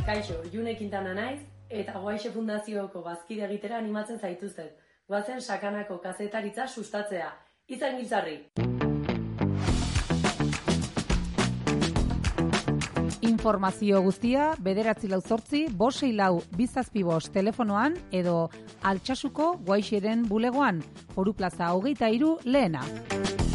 Kaixo, June Quintana naiz, eta Guaixe Fundazioko bazkide egitera animatzen zaituztet. Goazen sakanako kazetaritza sustatzea. Izan giltzarri! Informazio guztia 948-564-275 telefonoan edo Altsasuko Guaixeren bulegoan, Foru Plaza 23 lehena.